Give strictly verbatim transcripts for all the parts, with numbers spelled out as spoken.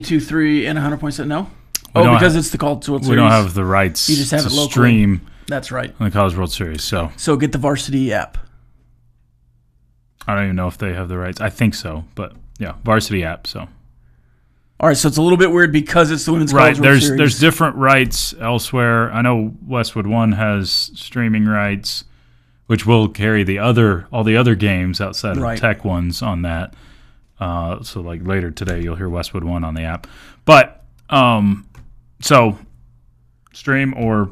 two, three, and one hundred point seven. No? We Oh, because have, it's the College World Series. We don't have the rights you just have to it locally. stream That's right. on the College World Series. So So get the Varsity app. I don't even know if they have the rights. I think so, but yeah, Varsity app. So All right, so it's a little bit weird because it's the Women's right, College World there's Series. there's different rights elsewhere. I know Westwood One has streaming rights, which will carry the other all the other games outside of Right. the Tech ones on that. Uh, so like later today, you'll hear Westwood One on the app. But um, so stream or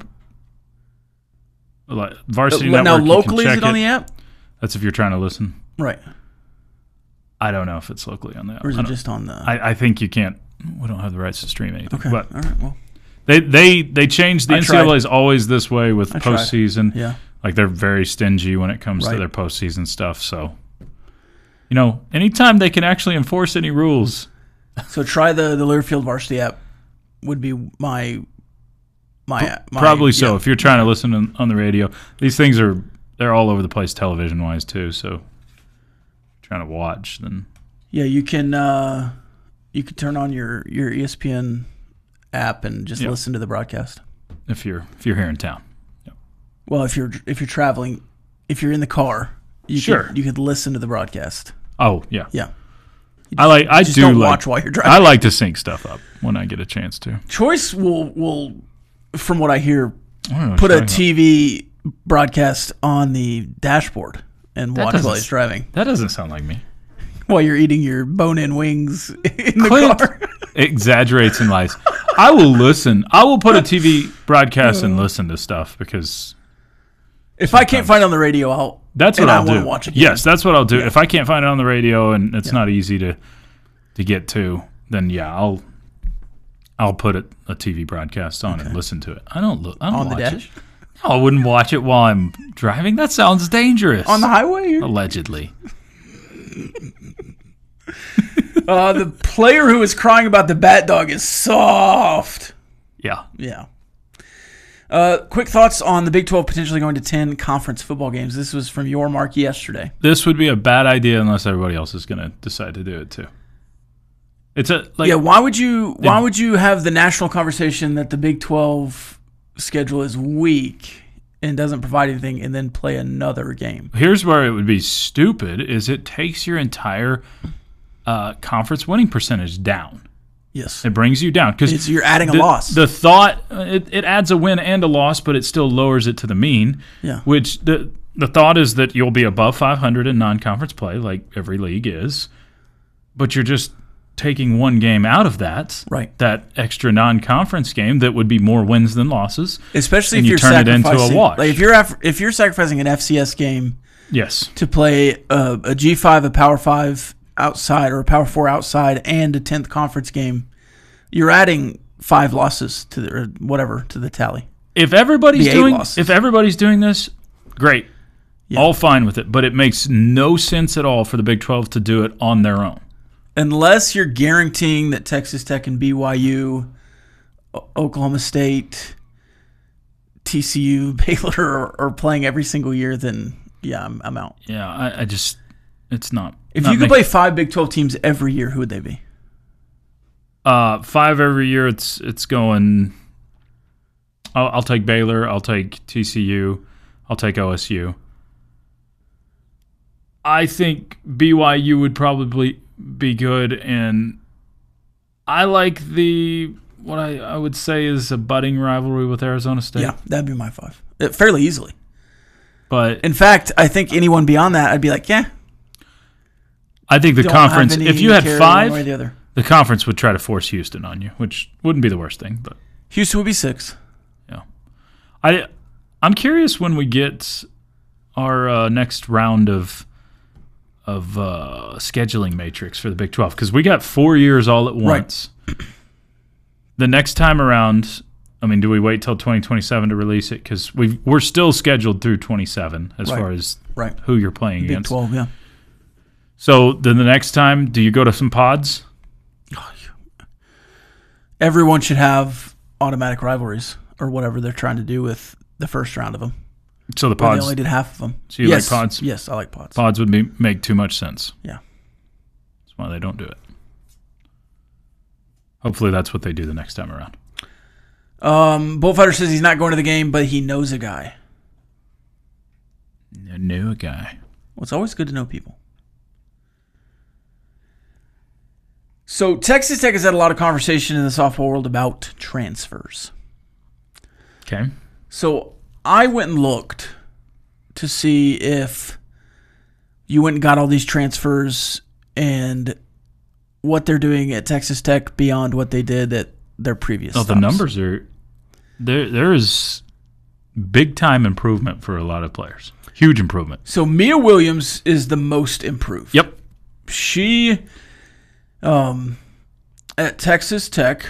like Varsity Uh, Network. Now, locally, you can is check it on the app? That's if you're trying to listen. Right. I don't know if it's locally on the app. Or is I it don't- just on the... I, I think you can't. We don't have the rights to stream anything. Okay, But all right, well. they they they changed. The I N C double A tried. is always this way with I tried. postseason. Yeah. Like they're very stingy when it comes Right. to their postseason stuff. So, you know, anytime they can actually enforce any rules. So try the, the Learfield Varsity app would be my... my, my Probably so. yeah. If you're trying to listen on, on the radio, these things are they're all over the place television wise too. So, if you're trying to watch, then Yeah, you can uh, you can turn on your, your E S P N app and just Yeah. listen to the broadcast. if you're if you're here in town, Well, if you're if you're traveling, if you're in the car, you Sure. could, you could listen to the broadcast. oh yeah, Yeah, I like I just do don't like, watch while you're driving. I like to sync stuff up when I get a chance to. Choice will will, from what I hear, I don't know what put you're a talking T V broadcast on the dashboard and That watch doesn't while he's s- driving about. That doesn't sound like me. while you're eating your bone-in wings in the Clint car. exaggerates and lies. I will listen. I will put a T V broadcast and listen to stuff because If I can't find it on the radio, I'll. that's and what I I'll wanna do. Watch it. Yes, that's what I'll do. Yeah. If I can't find it on the radio and it's Yeah. not easy to to get to, then yeah, I'll I'll put it, a T V broadcast on and listen to it. I don't look. I don't on the watch dash, it. No, I wouldn't watch it while I'm driving. That sounds dangerous. on the highway. Allegedly. Uh, the player who is crying about the bat dog is soft. Yeah. Yeah. Uh, quick thoughts on the Big twelve potentially going to ten conference football games. This was from your mark yesterday. This would be a bad idea unless everybody else is going to decide to do it too. It's a like yeah, why would you why would you have the national conversation that the Big twelve schedule is weak and doesn't provide anything and then play another game? here's where it would be stupid is it takes your entire uh, conference winning percentage down. Yes. It brings you down because It's, you're adding a loss. The thought uh, it, it adds a win and a loss, but it still lowers it to the mean. Yeah. Which the the thought is that you'll be above five hundred in non-conference play, like every league is, but you're just taking one game out of that. Right. That extra non-conference game that would be more wins than losses. Especially and if you you're turn it into a sacrificing, wash. like if you're af- if you're sacrificing an F C S game Yes. to play a, a G five, a Power five outside, or a Power four outside, and a tenth conference game, you're adding five losses to the or whatever to the tally. If everybody's The eight doing losses. if everybody's doing this, great. Yeah. All fine with it, but it makes no sense at all for the Big twelve to do it on their own. Unless you're guaranteeing that Texas Tech and B Y U, O- Oklahoma State, T C U, Baylor are, are playing every single year, then yeah, I'm, I'm out. Yeah, I, I just it's not. If not you could make- play five Big twelve teams every year, who would they be? Uh, five every year. It's it's going. I'll, I'll take Baylor. I'll take T C U. I'll take O S U. I think B Y U would probably be good, and I like the what I, I would say is a budding rivalry with Arizona State. Yeah, that'd be my five. Uh, fairly easily. But In fact, I think anyone beyond that, I'd be like, yeah. I think the don't conference. have any If you had carry five, one way or the other. the conference would try to force Houston on you, which wouldn't be the worst thing. But Houston would be six. yeah, I I'm curious when we get our uh, next round of of uh, scheduling matrix for the Big twelve because we got four years all at once. The next time around, I mean, do we wait till twenty twenty-seven to release it? Because we we're still scheduled through twenty-seven as Right. far as Right. who you're playing Big against. twelve, yeah. So then the next time, do you go to some pods? Everyone should have automatic rivalries or whatever they're trying to do with the first round of them. So the But they pods only did half of them. So you like yes. pods? Yes, I like pods. pods would be, make too much sense. Yeah. That's why they don't do it. hopefully that's what they do the next time around. Um, Bullfighter says he's not going to the game, but he knows a guy. I knew a guy. Well, it's always good to know people. So Texas Tech has had a lot of conversation in the softball world about transfers. Okay. So I went and looked to see if you went and got all these transfers and what they're doing at Texas Tech beyond what they did at their previous Oh, stops. the numbers are there. There is big time improvement for a lot of players. Huge improvement. So Mia Williams is the most improved. Yep. She, um, at Texas Tech.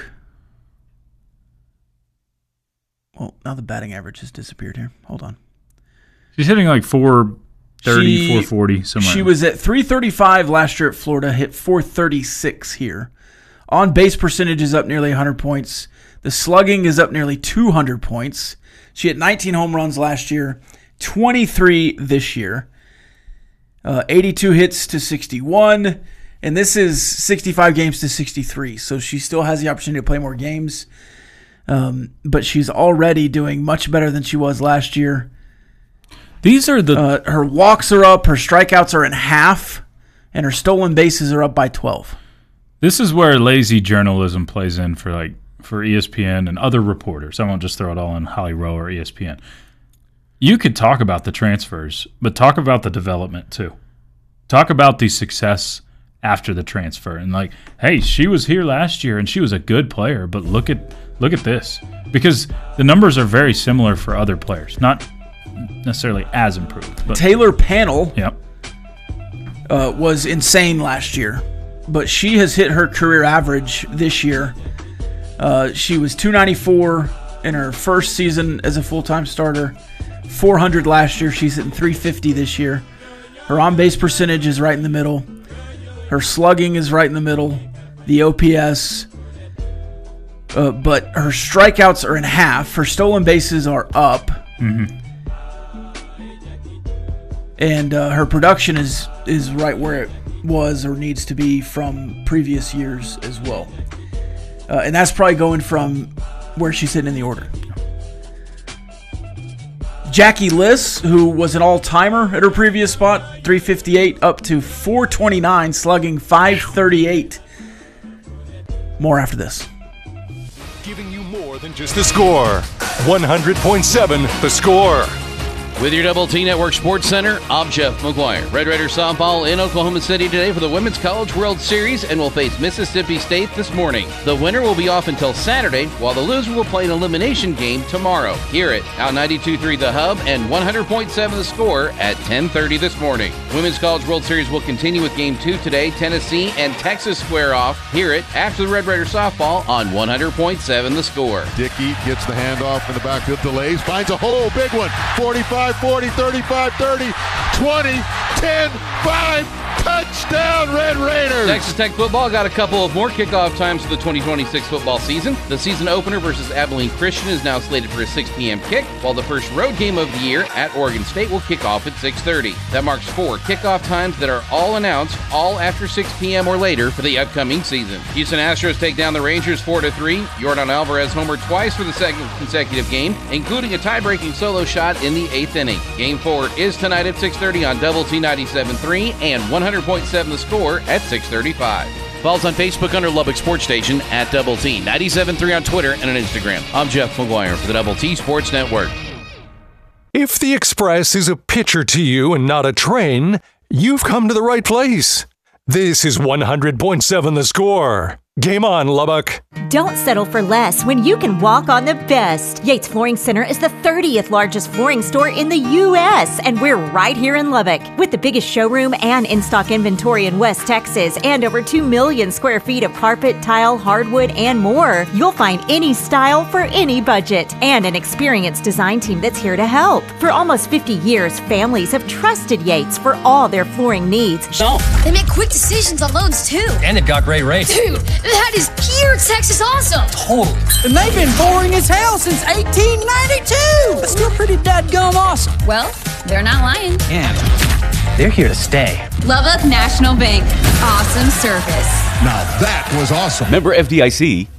Well, now the batting average has disappeared here. Hold on. She's hitting like four thirty, She- four forty, somewhere. She was at three thirty-five last year at Florida, hit four thirty-six here. On base percentage is up nearly one hundred points. The slugging is up nearly two hundred points. She hit nineteen home runs last year, twenty-three this year. Uh, eighty-two hits to sixty-one, and this is sixty-five games to sixty-three. So she still has the opportunity to play more games. Um, but she's already doing much better than she was last year. These are the Uh, her walks are up, her strikeouts are in half, and her stolen bases are up by twelve. This is where lazy journalism plays in for like for E S P N and other reporters. I won't just throw it all on Holly Rowe or E S P N. You could talk about the transfers, but talk about the development too. Talk about the success after the transfer and like, hey, she was here last year and she was a good player, but look at look at this. Because the numbers are very similar for other players. Not necessarily as improved. But Taylor Panel yep. uh, was insane last year, but she has hit her career average this year. Uh, she was two ninety-four in her first season as a full-time starter, four hundred last year. She's hitting three fifty this year. Her on-base percentage is right in the middle. Her slugging is right in the middle. The O P S, uh, but her strikeouts are in half. Her stolen bases are up. Mm-hmm. And uh, her production is is right where it was or needs to be from previous years as well. Uh, and that's probably going from where she's sitting in the order. Jackie Liss, who was an all-timer at her previous spot, three fifty-eight up to four twenty-nine, slugging five thirty-eight. More after this. Giving you more than just the score. one hundred point seven The Score. With your Double T Network Sports Center, I'm Jeff McGuire. Red Raiders softball in Oklahoma City today for the Women's College World Series and will face Mississippi State this morning. The winner will be off until Saturday, while the loser will play an elimination game tomorrow. Hear it on ninety-two point three The Hub and one hundred point seven The Score at ten thirty this morning. Women's College World Series will continue with Game two today. Tennessee and Texas square off. Hear it after the Red Raiders softball on one hundred point seven The Score. Dickey gets the handoff in the backfield, delays, finds a hole, big one, forty-five forty, thirty-five thirty, twenty, ten, five, touchdown Red Raiders! Texas Tech football got a couple of more kickoff times for the twenty twenty-six football season. The season opener versus Abilene Christian is now slated for a six p.m. kick, while the first road game of the year at Oregon State will kick off at six thirty. That marks four kickoff times that are all announced, all after six p.m. or later for the upcoming season. Houston Astros take down the Rangers four to three. Yordan Alvarez homered twice for the second consecutive game, including a tie-breaking solo shot in the eighth inning. Game four is tonight at six thirty on Double T ninety-seven point three and one hundred point seven The Score at six thirty-five. Follow us on Facebook under Lubbock Sports Station at Double T ninety-seven point three on Twitter and on Instagram. I'm Jeff McGuire for the Double T Sports Network. If the Express is a pitcher to you and not a train, you've come to the right place. This is one hundred point seven The Score. Game on, Lubbock. Don't settle for less when you can walk on the best. Yates Flooring Center is the thirtieth largest flooring store in the U S, and we're right here in Lubbock. With the biggest showroom and in-stock inventory in West Texas and over two million square feet of carpet, tile, hardwood, and more, you'll find any style for any budget and an experienced design team that's here to help. For almost fifty years, families have trusted Yates for all their flooring needs. No. They make quick decisions on loans, too. And they've got great rates. Dude, that is pure Texas awesome. Totally. And they've been boring as hell since eighteen ninety-two. But still pretty dadgum awesome. Well, they're not lying. And they're here to stay. Lubbock National Bank. Awesome service. Now that was awesome. Member F D I C,